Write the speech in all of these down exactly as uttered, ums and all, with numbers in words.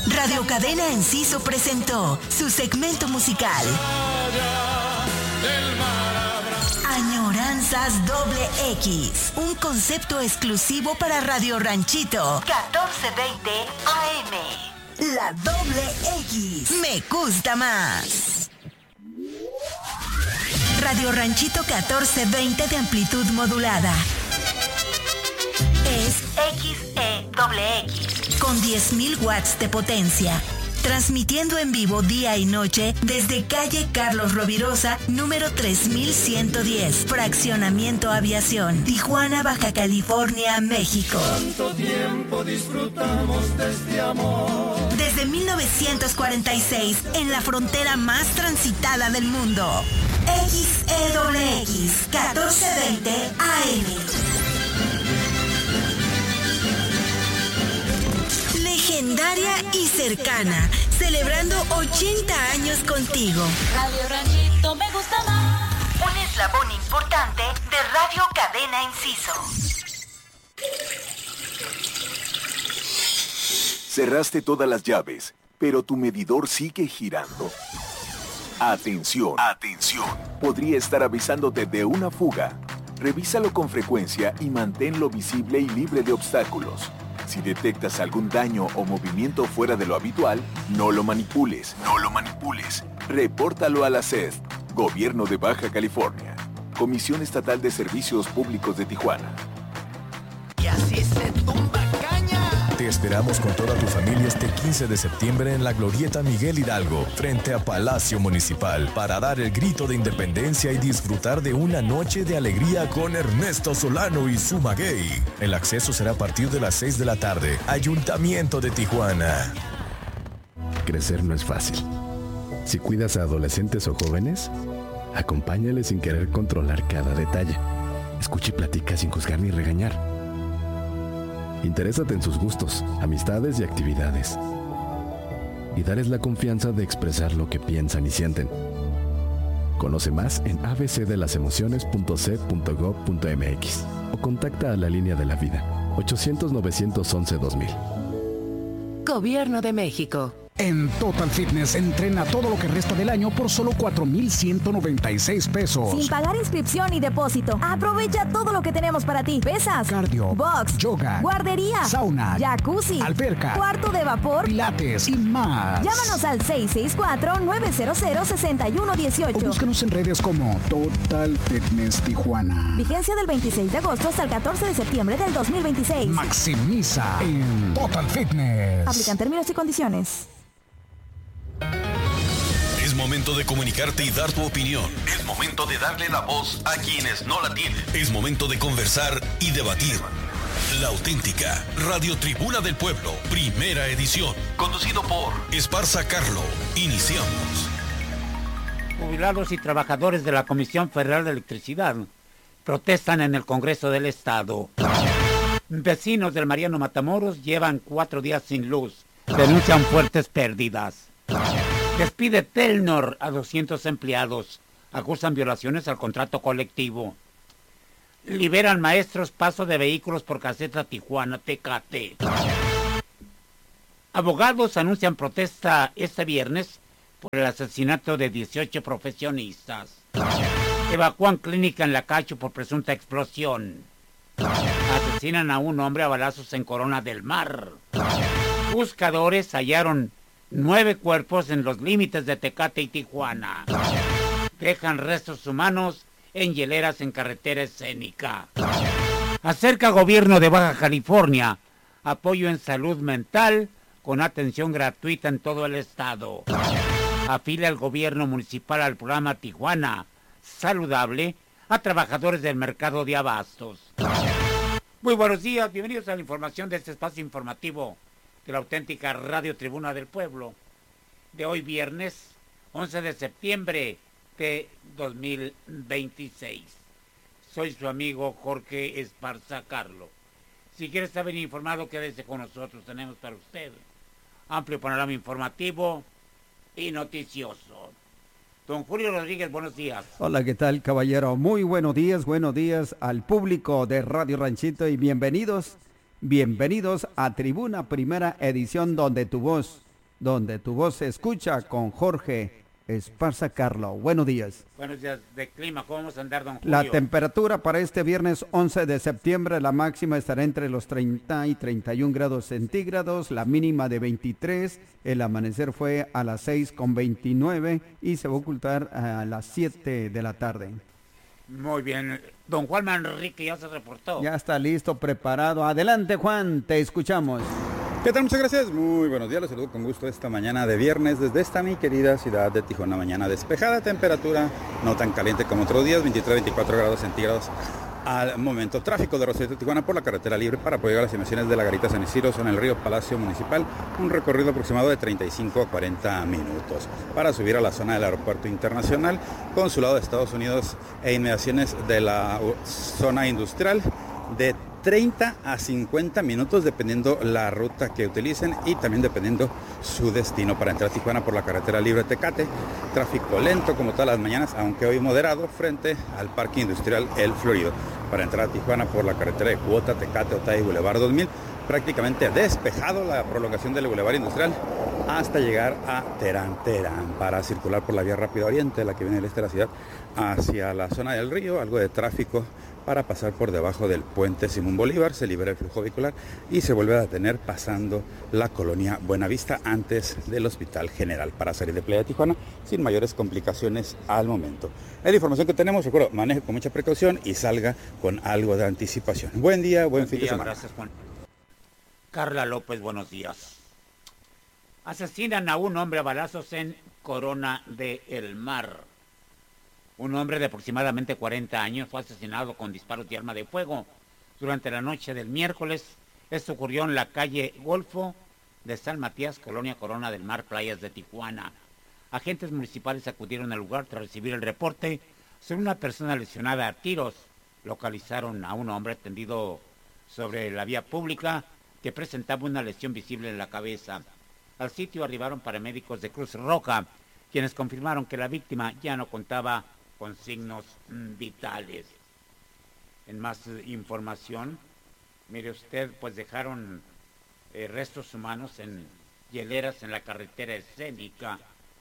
Radio Cadena Enciso presentó su segmento musical Añoranzas Doble X, un concepto exclusivo para Radio Ranchito catorce veinte A M. La Doble X me gusta más. Radio Ranchito catorce veinte de amplitud modulada. Es X E X con diez mil watts de potencia. Transmitiendo en vivo día y noche desde calle Carlos Rovirosa, número tres mil ciento diez, Fraccionamiento Aviación, Tijuana, Baja California, México. Tanto tiempo disfrutamos de este amor. Desde mil novecientos cuarenta y seis, en la frontera más transitada del mundo. X E X, catorce veinte A M. Legendaria y cercana, celebrando ochenta años contigo. Radio Ranchito me gusta más. Un eslabón importante de Radio Cadena Enciso. Cerraste todas las llaves, pero tu medidor sigue girando. Atención, atención. Podría estar avisándote de una fuga. Revísalo con frecuencia y manténlo visible y libre de obstáculos. Si detectas algún daño o movimiento fuera de lo habitual, no lo manipules, no lo manipules. Repórtalo a la C E D, Gobierno de Baja California, Comisión Estatal de Servicios Públicos de Tijuana. Y así se tumba caña. Te esperamos con toda tu familia este quince de septiembre en la Glorieta Miguel Hidalgo, frente a Palacio Municipal, para dar el grito de independencia y disfrutar de una noche de alegría con Ernesto Solano y su maguey. El acceso será a partir de las seis de la tarde. Ayuntamiento de Tijuana. Crecer no es fácil. Si cuidas a adolescentes o jóvenes, acompáñales sin querer controlar cada detalle. Escucha y platica sin juzgar ni regañar. Interésate en sus gustos, amistades y actividades. Y darles la confianza de expresar lo que piensan y sienten. Conoce más en a b c de las emociones punto c e punto gov punto m x o contacta a la línea de la vida ochocientos, novecientos once, dos mil. Gobierno de México. En Total Fitness entrena todo lo que resta del año por solo cuatro mil ciento noventa y seis pesos. Sin pagar inscripción ni depósito. Aprovecha todo lo que tenemos para ti. Pesas, cardio, box, yoga, guardería, sauna, jacuzzi, alberca, cuarto de vapor, pilates y más. Llámanos al seis seis cuatro, nueve cero cero, seis uno uno ocho. O búscanos en redes como Total Fitness Tijuana. Vigencia del veintiséis de agosto hasta el catorce de septiembre del dos mil veintiséis. Maximiza en Total Fitness. Aplican términos y condiciones. Es momento de comunicarte y dar tu opinión. Es momento de darle la voz a quienes no la tienen. Es momento de conversar y debatir. La auténtica Radio Tribuna del Pueblo, primera edición. Conducido por Esparza Carlo. Iniciamos. Jubilados y trabajadores de la Comisión Federal de Electricidad protestan en el Congreso del Estado. Vecinos del Mariano Matamoros llevan cuatro días sin luz. Denuncian fuertes pérdidas. Despide Telnor a doscientos empleados. Acusan violaciones al contrato colectivo. Liberan maestros paso de vehículos por caseta Tijuana, Tecate. Abogados anuncian protesta este viernes por el asesinato de dieciocho profesionistas. Evacúan clínica en Lacacho por presunta explosión. Asesinan a un hombre a balazos en Corona del Mar. Buscadores hallaron nueve cuerpos en los límites de Tecate y Tijuana. Dejan restos humanos en hieleras en carretera escénica. Acerca gobierno de Baja California apoyo en salud mental con atención gratuita en todo el estado. Afila el gobierno municipal al programa Tijuana Saludable a trabajadores del mercado de abastos. Muy buenos días, bienvenidos a la información de este espacio informativo de la auténtica Radio Tribuna del Pueblo, de hoy viernes once de septiembre de dos mil veintiséis. Soy su amigo Jorge Esparza Carlo. Si quiere estar bien informado, quédese con nosotros. Tenemos para usted amplio panorama informativo y noticioso. Don Julio Rodríguez, buenos días. Hola, ¿qué tal, caballero? Muy buenos días, buenos días al público de Radio Ranchito y bienvenidos, bienvenidos a Tribuna Primera Edición, donde tu voz donde tu voz se escucha con Jorge Esparza Carlo. Buenos días. Buenos días. De clima, ¿cómo vamos a andar, don Julio? La temperatura para este viernes once de septiembre, la máxima estará entre los treinta y treinta y un grados centígrados, la mínima de veintitrés, el amanecer fue a las seis con veintinueve y se va a ocultar a las siete de la tarde. Muy bien. Don Juan Manrique ya se reportó. Ya está listo, preparado. Adelante, Juan, te escuchamos. ¿Qué tal? Muchas gracias. Muy buenos días. Los saludo con gusto esta mañana de viernes desde esta mi querida ciudad de Tijuana. Mañana despejada, temperatura no tan caliente como otros días, veintitrés, veinticuatro grados centígrados al momento. Tráfico de Rosarito, Tijuana por la carretera libre para poder llegar a las inmediaciones de la Garita San Isidro, en el río Palacio Municipal. Un recorrido aproximado de treinta y cinco a cuarenta minutos. Para subir a la zona del aeropuerto internacional, consulado de Estados Unidos e inmediaciones de la zona industrial, de treinta a cincuenta minutos dependiendo la ruta que utilicen y también dependiendo su destino. Para entrar a Tijuana por la carretera libre Tecate, tráfico lento como todas las mañanas, aunque hoy moderado, frente al Parque Industrial El Florido. Para entrar a Tijuana por la carretera de Cuota, Tecate, Otay y Boulevard dos mil, prácticamente despejado la prolongación del Boulevard Industrial hasta llegar a Terán, Terán. Para circular por la vía rápida oriente, la que viene del este de la ciudad, hacia la zona del río, algo de tráfico para pasar por debajo del puente Simón Bolívar, se libera el flujo vehicular y se vuelve a detener pasando la colonia Buenavista antes del Hospital General para salir de Playa de Tijuana sin mayores complicaciones al momento. Es la información que tenemos, recuerdo, maneje con mucha precaución y salga con algo de anticipación. Buen día, buen, buen fin día, de semana. Gracias, Juan. Carla López, buenos días. Asesinan a un hombre a balazos en Corona de El Mar. Un hombre de aproximadamente cuarenta años fue asesinado con disparos de arma de fuego durante la noche del miércoles. Esto ocurrió en la calle Golfo de San Matías, Colonia Corona del Mar, Playas de Tijuana. Agentes municipales acudieron al lugar tras recibir el reporte sobre una persona lesionada a tiros. Localizaron a un hombre tendido sobre la vía pública que presentaba una lesión visible en la cabeza. Al sitio arribaron paramédicos de Cruz Roja, quienes confirmaron que la víctima ya no contaba con signos vitales. En más eh, información, mire usted, pues dejaron eh, restos humanos en hieleras en la carretera escénica.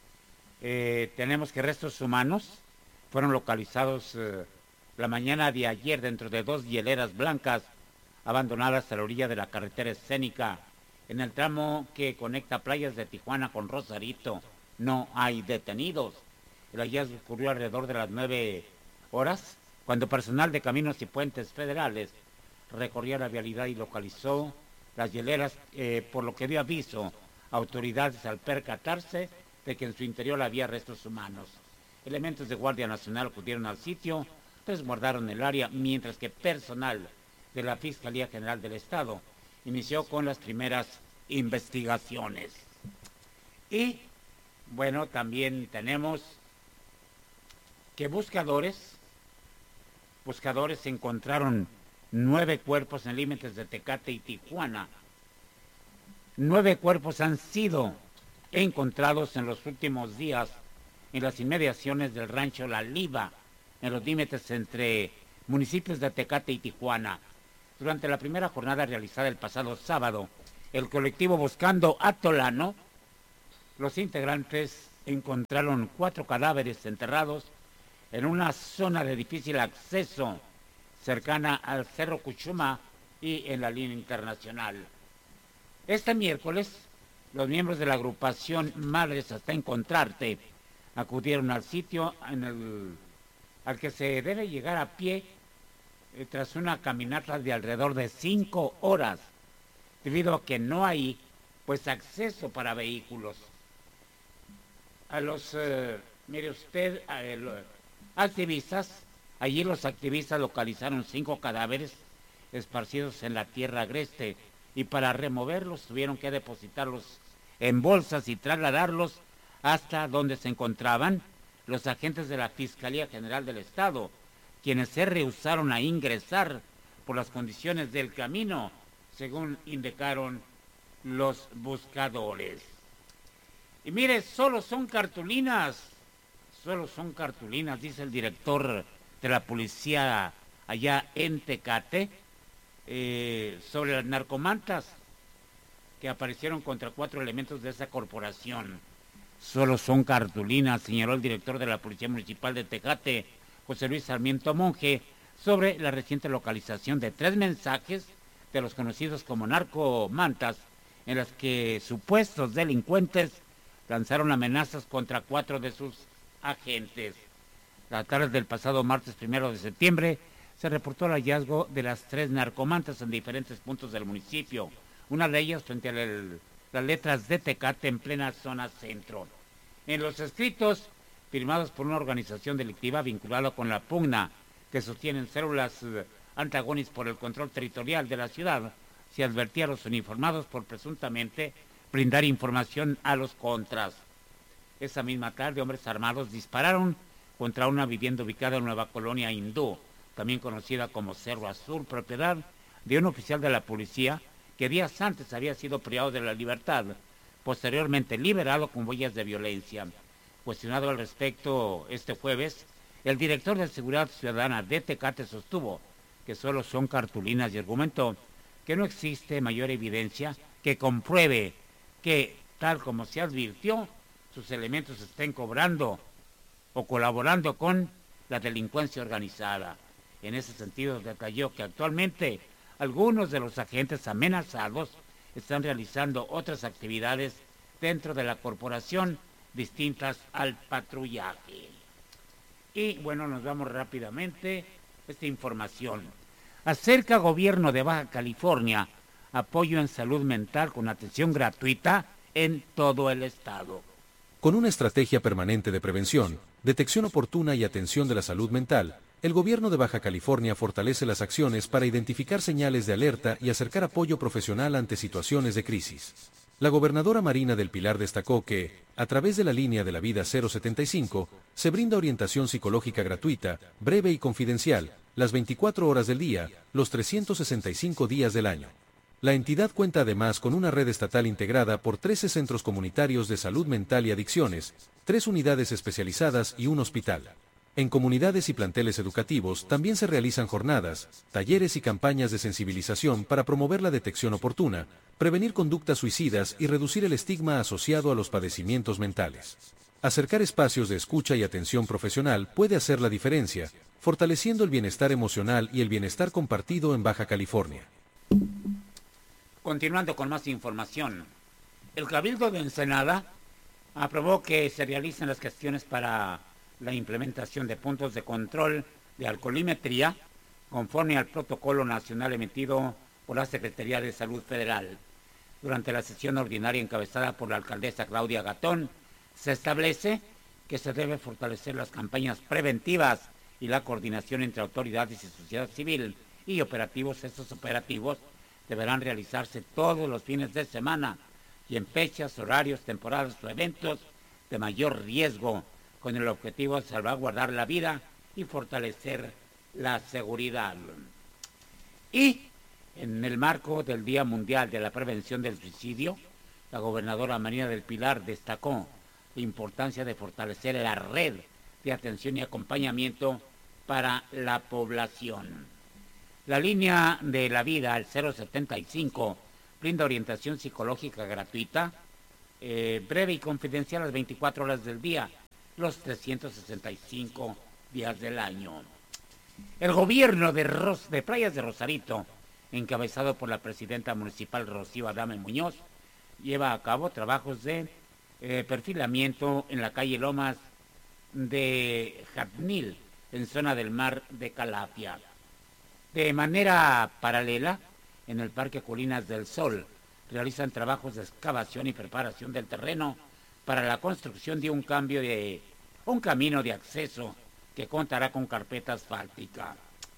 Eh, tenemos que restos humanos fueron localizados eh, la mañana de ayer dentro de dos hieleras blancas abandonadas a la orilla de la carretera escénica en el tramo que conecta Playas de Tijuana con Rosarito. No hay detenidos. El hallazgo ocurrió alrededor de las nueve horas, cuando personal de Caminos y Puentes Federales recorría la vialidad y localizó las hieleras, eh, por lo que dio aviso a autoridades al percatarse de que en su interior había restos humanos. Elementos de Guardia Nacional acudieron al sitio, resguardaron el área, mientras que personal de la Fiscalía General del Estado inició con las primeras investigaciones. Y, bueno, también tenemos que buscadores, buscadores encontraron nueve cuerpos en límites de Tecate y Tijuana. Nueve cuerpos han sido encontrados en los últimos días en las inmediaciones del rancho La Liva, en los límites entre municipios de Tecate y Tijuana. Durante la primera jornada realizada el pasado sábado, el colectivo Buscando Atolano, los integrantes encontraron cuatro cadáveres enterrados en una zona de difícil acceso cercana al Cerro Cuchuma y en la línea internacional. Este miércoles, los miembros de la agrupación Madres hasta Encontrarte acudieron al sitio en el, al que se debe llegar a pie eh, tras una caminata de alrededor de cinco horas, debido a que no hay pues acceso para vehículos. A los, eh, mire usted, a el, activistas, allí los activistas localizaron cinco cadáveres esparcidos en la tierra agreste y para removerlos tuvieron que depositarlos en bolsas y trasladarlos hasta donde se encontraban los agentes de la Fiscalía General del Estado, quienes se rehusaron a ingresar por las condiciones del camino, según indicaron los buscadores. Y mire, solo son cartulinas. Solo son cartulinas, dice el director de la policía allá en Tecate, eh, sobre las narcomantas. que aparecieron contra cuatro elementos de esa corporación. Solo son cartulinas, señaló el director de la Policía Municipal de Tecate, José Luis Sarmiento Monje, sobre la reciente localización de tres mensajes de los conocidos como narcomantas, en las que supuestos delincuentes lanzaron amenazas contra cuatro de sus agentes. La tarde del pasado martes primero de septiembre se reportó el hallazgo de las tres narcomantas en diferentes puntos del municipio, una de ellas frente a el, las letras de Tecate en plena zona centro. En los escritos firmados por una organización delictiva vinculada con la pugna que sostienen células antagonistas por el control territorial de la ciudad, se advertía a los uniformados por presuntamente brindar información a los contras. Esa misma tarde, hombres armados dispararon contra una vivienda ubicada en Nueva Colonia Hindú, también conocida como Cerro Azul, propiedad de un oficial de la policía que días antes había sido privado de la libertad, posteriormente liberado con huellas de violencia. Cuestionado al respecto este jueves, el director de Seguridad Ciudadana de Tecate sostuvo que solo son cartulinas y argumentó que no existe mayor evidencia que compruebe que, tal como se advirtió, sus elementos estén cobrando o colaborando con la delincuencia organizada. En ese sentido, detalló que actualmente algunos de los agentes amenazados están realizando otras actividades dentro de la corporación distintas al patrullaje. Y bueno, nos vamos rápidamente a esta información. Acerca Gobierno de Baja California, apoyo en salud mental con atención gratuita en todo el estado. Con una estrategia permanente de prevención, detección oportuna y atención de la salud mental, el Gobierno de Baja California fortalece las acciones para identificar señales de alerta y acercar apoyo profesional ante situaciones de crisis. La gobernadora Marina del Pilar destacó que, a través de la línea de la vida cero setenta y cinco, se brinda orientación psicológica gratuita, breve y confidencial, las veinticuatro horas del día, los trescientos sesenta y cinco días del año. La entidad cuenta además con una red estatal integrada por trece centros comunitarios de salud mental y adicciones, tres unidades especializadas y un hospital. En comunidades y planteles educativos también se realizan jornadas, talleres y campañas de sensibilización para promover la detección oportuna, prevenir conductas suicidas y reducir el estigma asociado a los padecimientos mentales. Acercar espacios de escucha y atención profesional puede hacer la diferencia, fortaleciendo el bienestar emocional y el bienestar compartido en Baja California. Continuando con más información, el Cabildo de Ensenada aprobó que se realicen las gestiones para la implementación de puntos de control de alcoholimetría conforme al protocolo nacional emitido por la Secretaría de Salud Federal. Durante la sesión ordinaria encabezada por la alcaldesa Claudia Gatón, se establece que se debe fortalecer las campañas preventivas y la coordinación entre autoridades y sociedad civil y operativos. Estos operativos deberán realizarse todos los fines de semana y en fechas, horarios, temporadas o eventos de mayor riesgo, con el objetivo de salvaguardar la vida y fortalecer la seguridad. Y en el marco del Día Mundial de la Prevención del Suicidio, la gobernadora Marina del Pilar destacó la importancia de fortalecer la red de atención y acompañamiento para la población. La línea de la vida al cero setenta y cinco brinda orientación psicológica gratuita, eh, breve y confidencial las veinticuatro horas del día, los trescientos sesenta y cinco días del año. El gobierno de, Ros de Playas de Rosarito, encabezado por la presidenta municipal Rocío Adame Muñoz, lleva a cabo trabajos de eh, perfilamiento en la calle Lomas de Jatnil, en zona del mar de Calafia. De manera paralela, en el Parque Colinas del Sol, realizan trabajos de excavación y preparación del terreno para la construcción de un cambio de un camino de acceso que contará con carpeta asfáltica.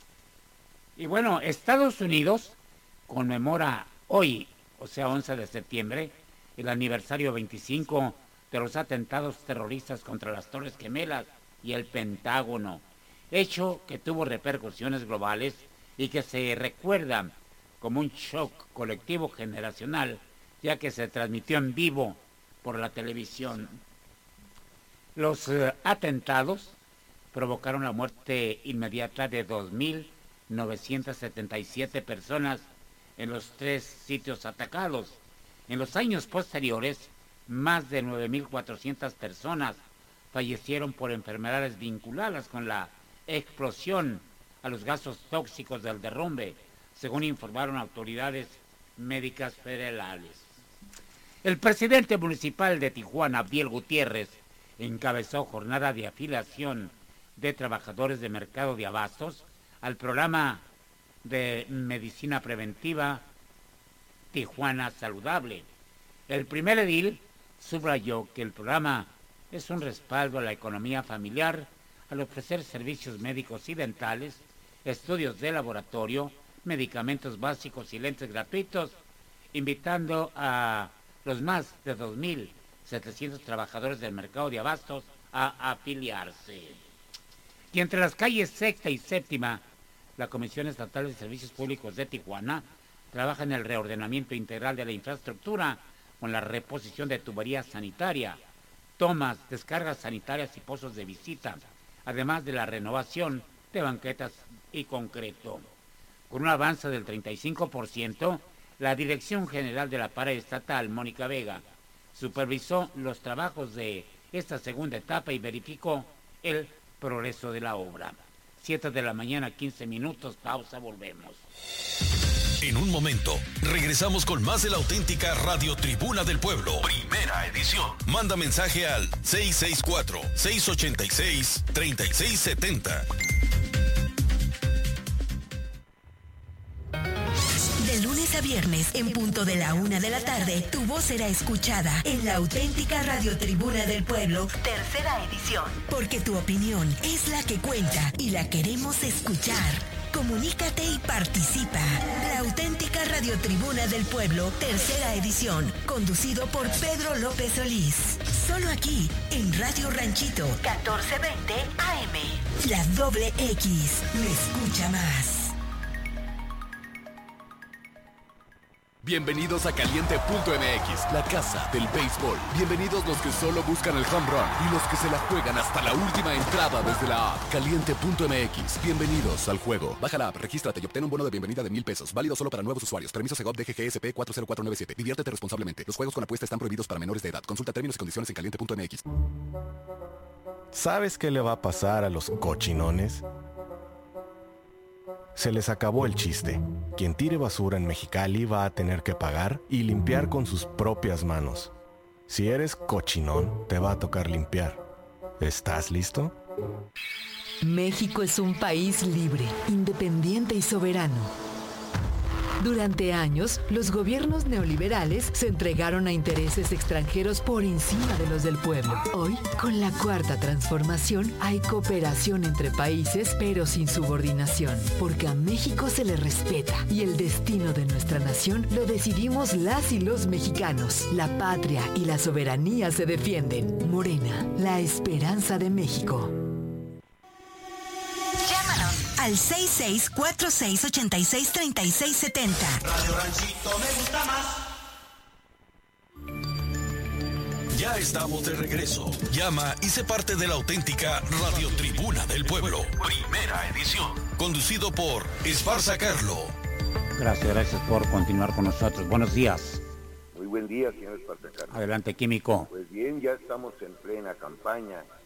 Y bueno, Estados Unidos conmemora hoy, o sea once de septiembre, el aniversario veinticinco de los atentados terroristas contra las Torres Gemelas y el Pentágono, hecho que tuvo repercusiones globales y que se recuerda como un shock colectivo generacional, ya que se transmitió en vivo por la televisión. Los uh, atentados provocaron la muerte inmediata de dos mil novecientas setenta y siete personas en los tres sitios atacados En los años posteriores, más de nueve mil cuatrocientas personas fallecieron por enfermedades vinculadas con la explosión a los gases tóxicos del derrumbe, según informaron autoridades médicas federales. El presidente municipal de Tijuana, Abdiel Gutiérrez, encabezó jornada de afiliación de trabajadores de mercado de abastos al programa de medicina preventiva Tijuana Saludable. El primer edil subrayó que el programa es un respaldo a la economía familiar al ofrecer servicios médicos y dentales, estudios de laboratorio, medicamentos básicos y lentes gratuitos, invitando a los más de dos mil setecientos trabajadores del mercado de abastos a afiliarse. Y entre las calles sexta y séptima, la Comisión Estatal de Servicios Públicos de Tijuana trabaja en el reordenamiento integral de la infraestructura con la reposición de tubería sanitaria, tomas, descargas sanitarias y pozos de visita, además de la renovación de banquetas y concreto. Con un avance del treinta y cinco por ciento, la Dirección General de la Paraestatal, Mónica Vega, supervisó los trabajos de esta segunda etapa y verificó el progreso de la obra. siete de la mañana, quince minutos, pausa, volvemos. En un momento, regresamos con más de la auténtica Radio Tribuna del Pueblo, primera edición. Manda mensaje al seis seis cuatro, seis ocho seis, tres seis siete cero. De lunes a viernes, en punto de la una de la tarde, tu voz será escuchada en la auténtica Radio Tribuna del Pueblo, tercera edición. Porque tu opinión es la que cuenta y la queremos escuchar. Comunícate y participa. La auténtica Radio Tribuna del Pueblo, tercera edición, conducido por Pedro López Solís. Solo aquí, en Radio Ranchito, catorce veinte A M. La doble X, me escucha más. Bienvenidos a Caliente punto M X, la casa del béisbol. Bienvenidos los que solo buscan el home run y los que se la juegan hasta la última entrada desde la app. Caliente punto M X, bienvenidos al juego. Baja la app, regístrate y obtén un bono de bienvenida de mil pesos. Válido solo para nuevos usuarios. Permiso Segov D G G S P cuatro cero cuatro nueve siete. Diviértete responsablemente. Los juegos con apuesta están prohibidos para menores de edad. Consulta términos y condiciones en Caliente punto M X. ¿Sabes qué le va a pasar a los cochinones? Se les acabó el chiste. Quien tire basura en Mexicali va a tener que pagar y limpiar con sus propias manos. Si eres cochinón, te va a tocar limpiar. ¿Estás listo? México es un país libre, independiente y soberano. Durante años, los gobiernos neoliberales se entregaron a intereses extranjeros por encima de los del pueblo. Hoy, con la cuarta transformación, hay cooperación entre países, pero sin subordinación, porque a México se le respeta y el destino de nuestra nación lo decidimos las y los mexicanos. La patria y la soberanía se defienden. Morena, la esperanza de México. Al seis seis cuatro seis ocho seis tres seis siete cero. Radio Ranchito me gusta más. Ya estamos de regreso. Llama y sé parte de la auténtica Radio Tribuna del Pueblo, primera edición. Conducido por Esparza Carlo. Gracias, gracias por continuar con nosotros. Buenos días. Muy buen día, señor Esparza Carlo. Adelante, químico. Pues bien, ya estamos en plena campaña